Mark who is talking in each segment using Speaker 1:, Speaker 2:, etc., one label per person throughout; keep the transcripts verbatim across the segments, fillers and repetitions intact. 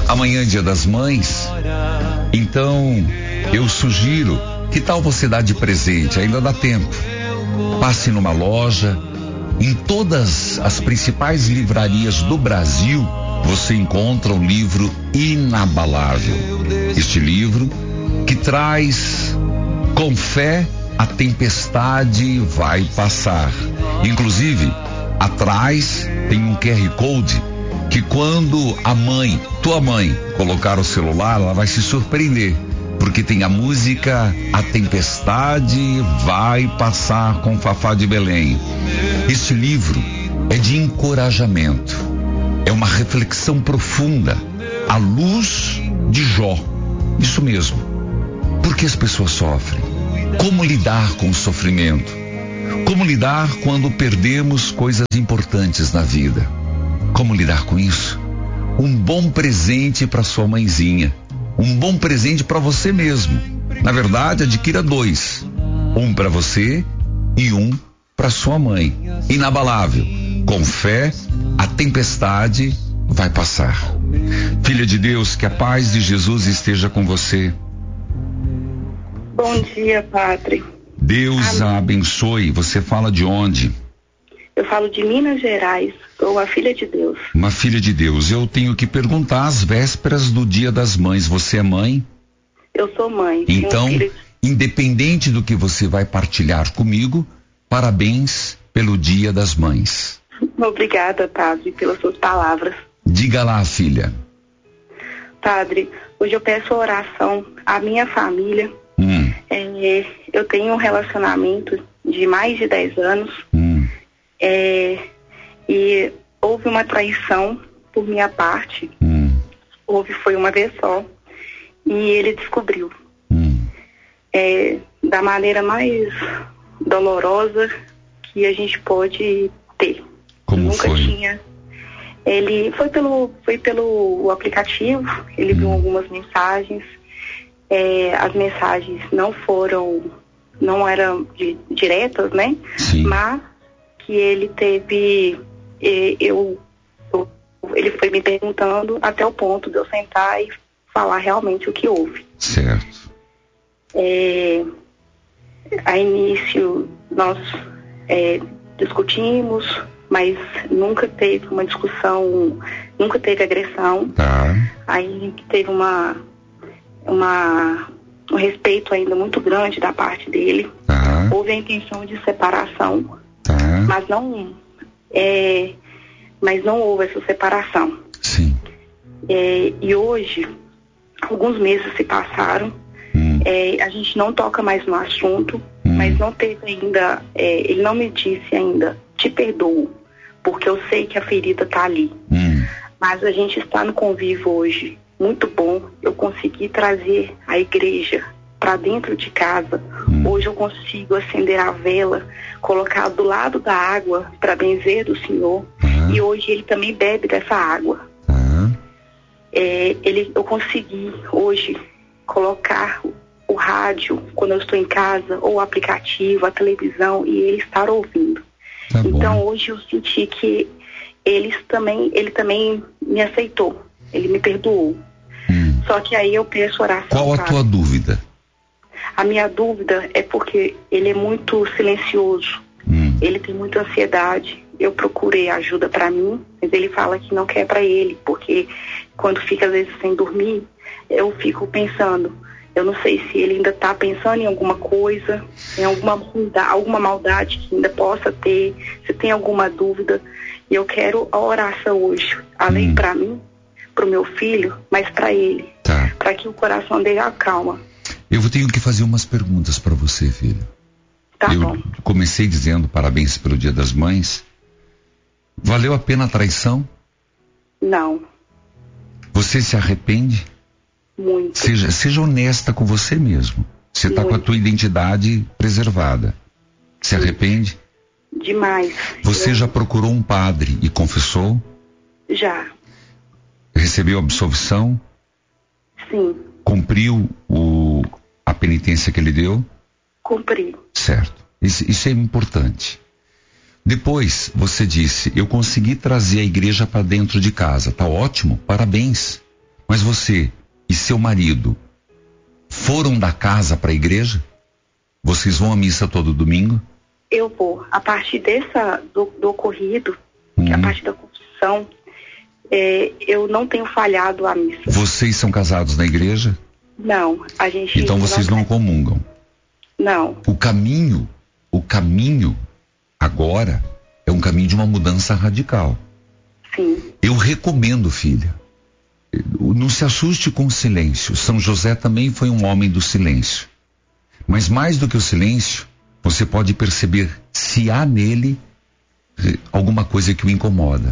Speaker 1: Amanhã é Dia das Mães. Então, eu sugiro, que tal você dar de presente? Ainda dá tempo. Passe numa loja. Em todas as principais livrarias do Brasil, você encontra o livro Inabalável. Este livro que traz, com fé, a tempestade vai passar. Inclusive, atrás tem um Q R Code que quando a mãe, tua mãe, colocar o celular, ela vai se surpreender. Porque tem a música A Tempestade Vai Passar com Fafá de Belém. Este livro é de encorajamento. É uma reflexão profunda. À luz de Jó. Isso mesmo. Por que as pessoas sofrem? Como lidar com o sofrimento? Como lidar quando perdemos coisas importantes na vida? Como lidar com isso? Um bom presente para sua mãezinha. Um bom presente para você mesmo. Na verdade, adquira dois. Um para você e um para sua mãe. Inabalável. Com fé, a tempestade vai passar. Filha de Deus, que a paz de Jesus esteja com você.
Speaker 2: Bom dia, Padre.
Speaker 1: Deus a abençoe. Você fala de onde?
Speaker 2: Eu falo de Minas Gerais. Sou uma filha de Deus.
Speaker 1: Uma filha de Deus. Eu tenho que perguntar, às vésperas do Dia das Mães, você é mãe?
Speaker 2: Eu sou mãe.
Speaker 1: Então,
Speaker 2: filho...
Speaker 1: independente do que você vai partilhar comigo, parabéns pelo Dia das Mães.
Speaker 2: Obrigada, Padre, pelas suas palavras.
Speaker 1: Diga lá, filha.
Speaker 2: Padre, hoje eu peço oração à minha família.
Speaker 1: Hum.
Speaker 2: É, eu tenho um relacionamento de mais de dez anos.
Speaker 1: Hum.
Speaker 2: É, e houve uma traição por minha parte.
Speaker 1: Hum.
Speaker 2: Houve, foi uma vez só. E ele descobriu.
Speaker 1: Hum.
Speaker 2: É, da maneira mais dolorosa que a gente pode ter.
Speaker 1: Como
Speaker 2: Nunca
Speaker 1: foi?
Speaker 2: tinha. Ele foi pelo, foi pelo aplicativo, ele viu
Speaker 1: Hum.
Speaker 2: algumas mensagens. É, as mensagens não foram, não eram de, diretas, né?
Speaker 1: Sim.
Speaker 2: Mas que ele teve, eu, eu, ele foi me perguntando até o ponto de eu sentar e falar realmente o que houve.
Speaker 1: Certo.
Speaker 2: É, a início nós é, discutimos, mas nunca teve uma discussão, nunca teve agressão.
Speaker 1: Tá.
Speaker 2: Aí teve uma, uma, um respeito ainda muito grande da parte dele.
Speaker 1: Tá.
Speaker 2: Houve a intenção de separação.
Speaker 1: Tá.
Speaker 2: Mas não, é, mas não houve essa separação.
Speaker 1: Sim.
Speaker 2: É, e hoje, alguns meses se passaram,
Speaker 1: Hum.
Speaker 2: é, a gente não toca mais no assunto,
Speaker 1: Hum.
Speaker 2: mas não teve ainda, é, ele não me disse ainda, te perdoo, porque eu sei que a ferida está ali.
Speaker 1: Hum.
Speaker 2: Mas a gente está no convívio hoje, muito bom, eu consegui trazer a igreja para dentro de casa.
Speaker 1: Hum.
Speaker 2: Hoje eu consigo acender a vela, colocar do lado da água para benzer do Senhor.
Speaker 1: Uhum.
Speaker 2: E hoje ele também bebe dessa água.
Speaker 1: Uhum.
Speaker 2: É, ele, eu consegui hoje colocar o, o rádio quando eu estou em casa, ou o aplicativo, a televisão, e ele estar ouvindo.
Speaker 1: Tá
Speaker 2: então
Speaker 1: bom.
Speaker 2: hoje eu senti que eles também, ele também me aceitou, ele me perdoou.
Speaker 1: Hum.
Speaker 2: Só que aí eu peço oração.
Speaker 1: Qual a
Speaker 2: pra...
Speaker 1: tua dúvida?
Speaker 2: A minha dúvida é porque ele é muito silencioso,
Speaker 1: Hum.
Speaker 2: ele tem muita ansiedade. Eu procurei ajuda para mim, mas ele fala que não quer para ele, porque quando fica às vezes sem dormir, eu fico pensando, eu não sei se ele ainda está pensando em alguma coisa, em alguma maldade, alguma maldade que ainda possa ter, se tem alguma dúvida. E eu quero a oração hoje, além
Speaker 1: Hum.
Speaker 2: para mim, para o meu filho, mas para ele,
Speaker 1: Tá.
Speaker 2: para que o coração dele acalma.
Speaker 1: Eu tenho que fazer umas perguntas para você, filho.
Speaker 2: Tá
Speaker 1: Eu
Speaker 2: bom.
Speaker 1: comecei dizendo parabéns pelo Dia das Mães. Valeu a pena a traição?
Speaker 2: Não,
Speaker 1: Você se arrepende?
Speaker 2: muito.
Speaker 1: Seja, seja honesta com você mesmo. Você está com a
Speaker 2: Muito.
Speaker 1: tua identidade preservada. Se arrepende?
Speaker 2: Demais.
Speaker 1: Você
Speaker 2: Eu-
Speaker 1: já procurou um padre e confessou?
Speaker 2: Já,
Speaker 1: Recebeu absolvição?
Speaker 2: sim,
Speaker 1: Cumpriu o, a penitência que ele deu?
Speaker 2: cumpri.
Speaker 1: Certo. Isso, isso é importante. Depois, você disse, eu consegui trazer a igreja para dentro de casa. Tá ótimo, parabéns. Mas você e seu marido foram da casa para a igreja? Vocês vão à missa todo domingo?
Speaker 2: Eu vou. A partir dessa, do, do ocorrido,
Speaker 1: Hum.
Speaker 2: que a partir da confissão, é, eu não tenho falhado a missa.
Speaker 1: Vocês são casados na igreja?
Speaker 2: Não, a gente...
Speaker 1: Então vocês não comungam?
Speaker 2: Não.
Speaker 1: O caminho, o caminho agora é um caminho de uma mudança radical.
Speaker 2: Sim.
Speaker 1: Eu recomendo, filha, não se assuste com o silêncio. São José também foi um homem do silêncio. Mas mais do que o silêncio, você pode perceber se há nele alguma coisa que o incomoda.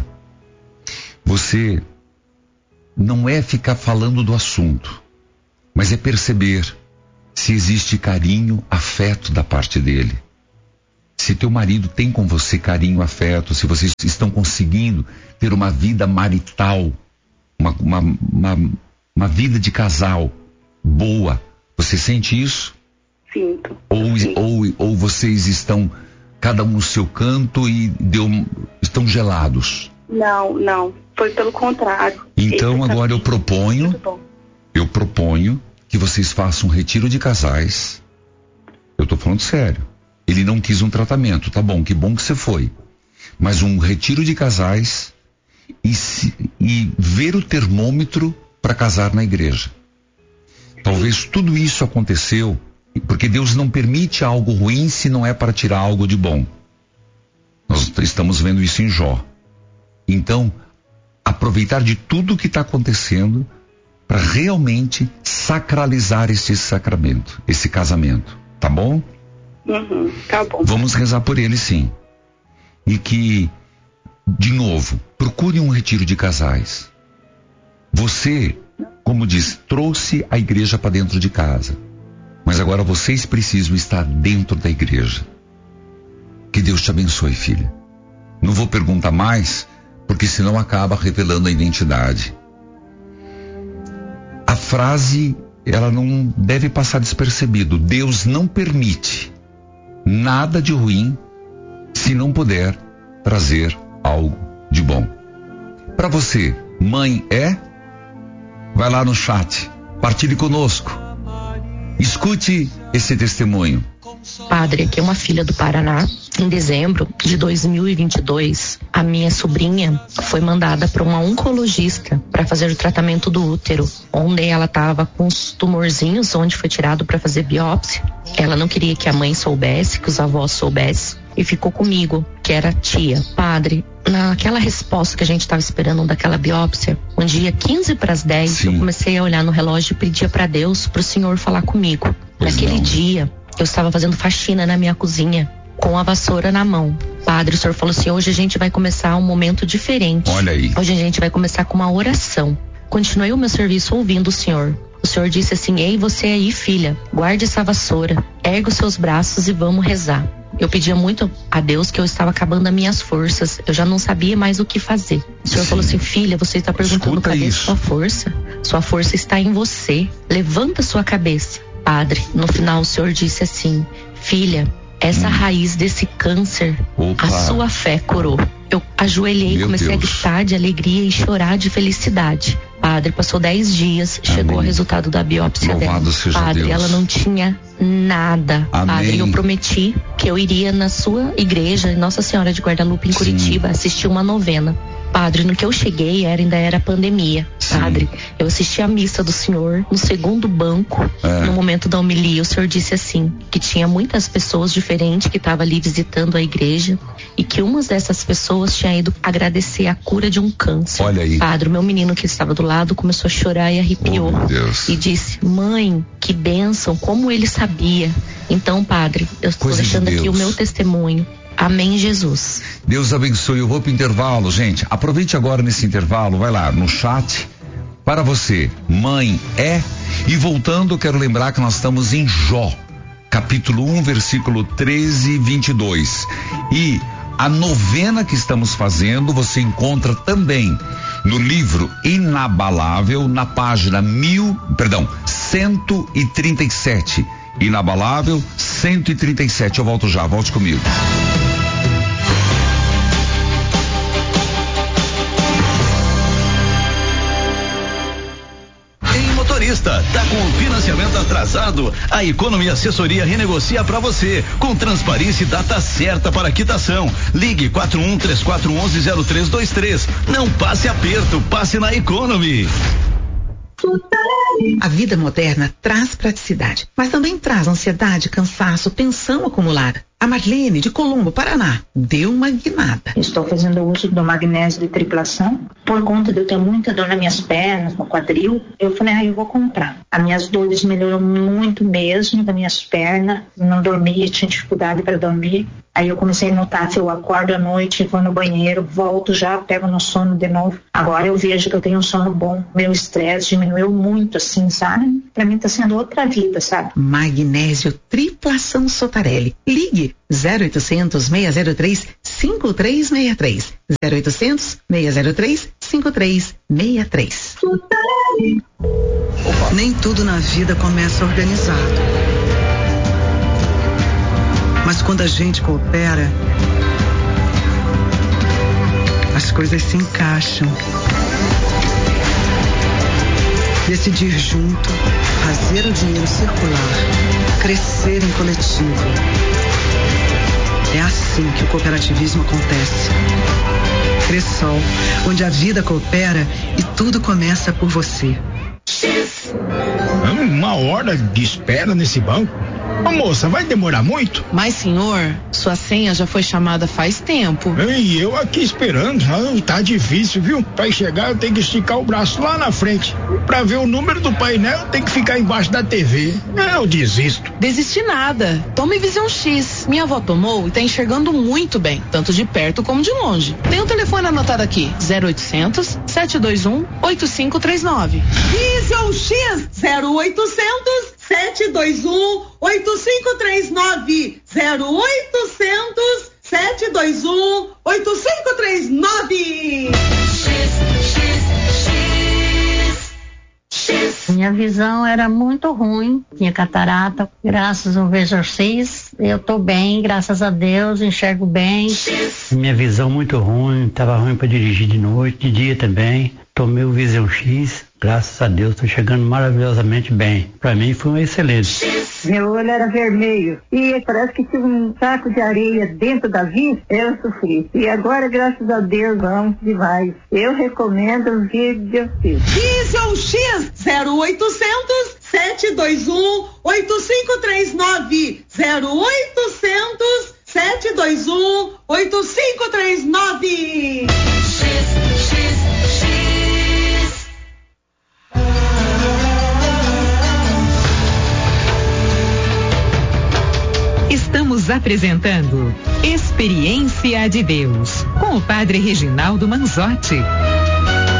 Speaker 1: Você não é ficar falando do assunto, mas é perceber se existe carinho, afeto da parte dele. Se teu marido tem com você carinho, afeto, se vocês estão conseguindo ter uma vida marital, uma, uma, uma, uma vida de casal boa. Você sente isso?
Speaker 2: Sinto.
Speaker 1: Ou,
Speaker 2: Sim.
Speaker 1: ou, ou vocês estão cada um no seu canto e deu, estão gelados?
Speaker 2: Não, não. Foi pelo contrário.
Speaker 1: Então
Speaker 2: Esse
Speaker 1: agora eu
Speaker 2: caminho
Speaker 1: proponho,
Speaker 2: é muito bom.
Speaker 1: eu proponho que vocês façam um retiro de casais. Eu tô falando sério. Ele não quis um tratamento, tá bom, que bom que você foi. Mas um retiro de casais e, se, e ver o termômetro para casar na igreja. Talvez tudo isso aconteceu porque Deus não permite algo ruim se não é para tirar algo de bom. Nós estamos vendo isso em Jó. Então, aproveitar de tudo que está acontecendo para realmente sacralizar esse sacramento, esse casamento, tá bom?
Speaker 2: Uhum, tá bom.
Speaker 1: Vamos rezar por ele, sim. E que, de novo, procure um retiro de casais. Você, como diz, trouxe a igreja para dentro de casa. Mas agora vocês precisam estar dentro da igreja. Que Deus te abençoe, filha. Não vou perguntar mais, porque senão acaba revelando a identidade. A frase, ela não deve passar despercebido. Deus não permite nada de ruim se não puder trazer algo de bom. Para você, mãe é? Vai lá no chat, partilhe conosco. Escute esse testemunho.
Speaker 3: Padre, aqui é uma filha do Paraná. Em dezembro de dois mil e vinte e dois, a minha sobrinha foi mandada para uma oncologista para fazer o tratamento do útero, onde ela estava com os tumorzinhos, onde foi tirado para fazer biópsia. Ela não queria que a mãe soubesse, que os avós soubessem, e ficou comigo, que era tia. Padre, naquela resposta que a gente estava esperando daquela biópsia, um dia quinze para as dez,
Speaker 1: Sim.
Speaker 3: eu comecei a olhar no relógio e pedia para Deus, para o Senhor falar comigo.
Speaker 1: Pois
Speaker 3: Naquele
Speaker 1: não.
Speaker 3: dia, eu estava fazendo faxina na minha cozinha, com a vassoura na mão. Padre, o senhor falou assim, hoje a gente vai começar um momento diferente.
Speaker 1: Olha aí.
Speaker 3: Hoje a gente vai começar com uma oração. Continuei o meu serviço ouvindo o senhor. O senhor disse assim, ei, você aí, filha, guarde essa vassoura, ergue os seus braços e vamos rezar. Eu pedia muito a Deus que eu estava acabando as minhas forças, eu já não sabia mais o que fazer. O senhor
Speaker 1: Sim.
Speaker 3: falou assim, filha, você está perguntando,
Speaker 1: Escuta
Speaker 3: cadê
Speaker 1: isso.
Speaker 3: sua força? Sua força está em você, levanta sua cabeça. Padre, no final o senhor disse assim, filha, essa
Speaker 1: Hum.
Speaker 3: raiz desse câncer,
Speaker 1: Opa.
Speaker 3: a sua fé curou. Eu ajoelhei,
Speaker 1: Meu
Speaker 3: comecei
Speaker 1: Deus.
Speaker 3: a gritar de alegria e chorar de felicidade. Padre, passou dez dias, chegou
Speaker 1: Amém.
Speaker 3: o resultado da biópsia
Speaker 1: Louvado
Speaker 3: dela.
Speaker 1: seja
Speaker 3: Padre,
Speaker 1: Deus.
Speaker 3: ela não tinha nada.
Speaker 1: Amém.
Speaker 3: Padre, eu prometi que eu iria na sua igreja, em Nossa Senhora de Guadalupe, em
Speaker 1: Sim.
Speaker 3: Curitiba, assistir uma novena. Padre, no que eu cheguei era, ainda era pandemia.
Speaker 1: Sim.
Speaker 3: Padre, eu assisti a missa do senhor no segundo banco,
Speaker 1: É.
Speaker 3: no momento da homilia. O senhor disse assim, que tinha muitas pessoas diferentes que estavam ali visitando a igreja e que uma dessas pessoas tinha ido agradecer a cura de um câncer.
Speaker 1: Olha aí.
Speaker 3: Padre, o meu menino que estava do lado começou a chorar e arrepiou.
Speaker 1: Oh, meu Deus.
Speaker 3: E disse, mãe, que bênção, como ele sabia. Então, padre, eu estou
Speaker 1: Coisa de
Speaker 3: deixando aqui
Speaker 1: Deus.
Speaker 3: o meu testemunho. Amém, Jesus.
Speaker 1: Deus abençoe. Eu vou pro intervalo, gente. Aproveite agora nesse intervalo, vai lá no chat. Para você, mãe é. E voltando, eu quero lembrar que nós estamos em Jó, capítulo um, versículo treze e vinte e dois. E a novena que estamos fazendo, você encontra também no livro Inabalável, na página mil, perdão, cento e trinta e sete. Inabalável, cento e trinta e sete. Eu volto já, volte comigo.
Speaker 4: pagamento atrasado? A Economy Assessoria renegocia para você, com transparência e data certa para quitação. Ligue quatro um três quatro um um zero três dois três. Não passe aperto, passe na Economy.
Speaker 5: A vida moderna traz praticidade, mas também traz ansiedade, cansaço, tensão acumulada. A Marlene, de Colombo, Paraná, deu uma guinada.
Speaker 6: Estou fazendo uso do magnésio de triplação. Por conta de eu ter muita dor nas minhas pernas, no quadril, eu falei, ah, eu vou comprar. As minhas dores melhoram muito mesmo, das minhas pernas. Não dormia, tinha dificuldade para dormir. Aí eu comecei a notar que eu acordo à noite, vou no banheiro, volto já, pego no sono de novo. Agora eu vejo que eu tenho um sono bom. Meu estresse diminuiu muito, assim, sabe? Pra mim tá sendo outra vida, sabe?
Speaker 5: Magnésio Triplação Sotarelli. Ligue zero oitocentos, seis zero três, cinco três seis três. zero oitocentos, seis zero três, cinco três seis três.
Speaker 7: Nem tudo na vida começa organizado. Mas quando a gente coopera, as coisas se encaixam. Decidir junto, fazer o dinheiro circular, crescer em coletivo. É assim que o cooperativismo acontece. Cressol, onde a vida coopera e tudo começa por você.
Speaker 8: Uma hora de espera nesse banco? Ô, moça, vai demorar muito?
Speaker 9: Mas, senhor, sua senha já foi chamada faz tempo.
Speaker 8: E eu aqui esperando. Ah, tá difícil, viu? Pra chegar eu tenho que esticar o braço lá na frente. Pra ver o número do painel eu tenho que ficar embaixo da T V. Eu desisto.
Speaker 9: Desistir nada. Tome Visão X. Minha avó tomou e tá enxergando muito bem, tanto de perto como de longe. Tem o telefone anotado aqui, zero oitocentos, sete dois um, oito cinco três nove.
Speaker 10: Visão X, zero oitocentos, sete dois um, oito cinco três nove. zero oitocentos, sete dois um, oito cinco três nove.
Speaker 6: Minha visão era muito ruim, tinha catarata. Graças ao Visão X, eu tô bem, graças a Deus, enxergo bem.
Speaker 11: Minha visão muito ruim, tava ruim para dirigir de noite, de dia também. Tomei o Visão X, graças a Deus, tô chegando maravilhosamente bem. Para mim foi um excelente.
Speaker 12: Meu olho era vermelho e parece que tinha um saco de areia dentro da vista, eu sofri. E agora, graças a Deus, vamos demais. Eu recomendo o Visão X.
Speaker 10: Visão X, zero oitocentos, sete dois um, oito cinco três nove. zero oitocentos, sete dois um, oito cinco três nove.
Speaker 5: Estamos apresentando Experiência de Deus com o Padre Reginaldo Manzotti.